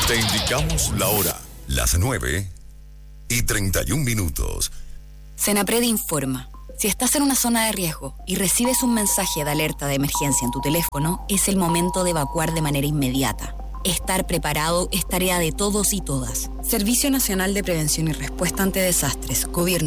Te indicamos la hora. Las 9:31. Senapred informa. Si estás en una zona de riesgo y recibes un mensaje de alerta de emergencia en tu teléfono, es el momento de evacuar de manera inmediata. Estar preparado es tarea de todos y todas. Servicio Nacional de Prevención y Respuesta ante Desastres, Gobierno